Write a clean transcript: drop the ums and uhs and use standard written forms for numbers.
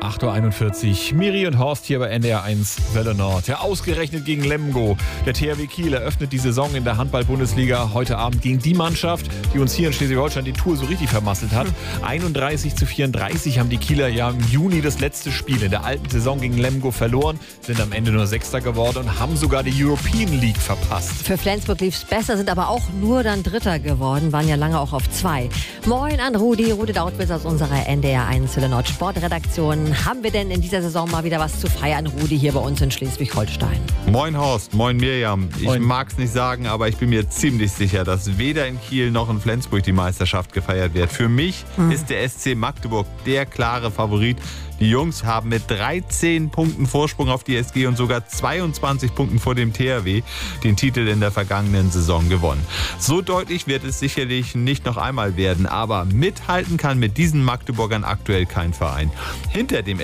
8.41 Uhr. Miri und Horst hier bei NDR 1 Welle Nord. Ja, ausgerechnet gegen Lemgo. Der THW Kiel eröffnet die Saison in der Handball-Bundesliga heute Abend gegen die Mannschaft, die uns hier in Schleswig-Holstein die Tour so richtig vermasselt hat. 31:34 haben die Kieler ja im Juni das letzte Spiel in der alten Saison gegen Lemgo verloren, sind am Ende nur Sechster geworden und haben sogar die European League verpasst. Für Flensburg lief's besser, sind aber auch nur dann Dritter geworden, waren ja lange auch auf 2. Moin an Rudi Dautwitz aus unserer NDR 1 Welle Nord Sportredaktion. Haben wir denn in dieser Saison mal wieder was zu feiern, Rudi, hier bei uns in Schleswig-Holstein? Moin Horst, moin Mirjam. Moin. Ich mag's nicht sagen, aber ich bin mir ziemlich sicher, dass weder in Kiel noch in Flensburg die Meisterschaft gefeiert wird. Für mich ist der SC Magdeburg der klare Favorit. Die Jungs haben mit 13 Punkten Vorsprung auf die SG und sogar 22 Punkten vor dem THW den Titel in der vergangenen Saison gewonnen. So deutlich wird es sicherlich nicht noch einmal werden, aber mithalten kann mit diesen Magdeburgern aktuell kein Verein. Hinter dem